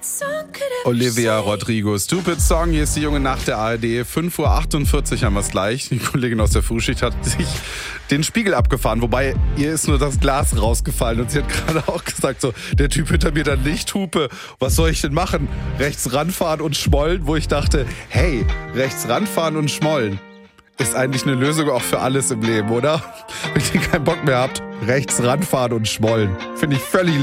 Olivia Rodrigo, Stupid Song. Hier ist die junge Nacht der ARD. 5:48 Uhr haben wir es gleich. Die Kollegin aus der Frühschicht hat sich den Spiegel abgefahren. Wobei, ihr ist nur das Glas rausgefallen. Und sie hat gerade auch gesagt, so, der Typ hinter mir, dann Lichthupe. Was soll ich denn machen? Rechts ranfahren und schmollen? Wo ich dachte, hey, rechts ranfahren und schmollen ist eigentlich eine Lösung auch für alles im Leben, oder? Wenn ihr keinen Bock mehr habt, rechts ranfahren und schmollen. Finde ich völlig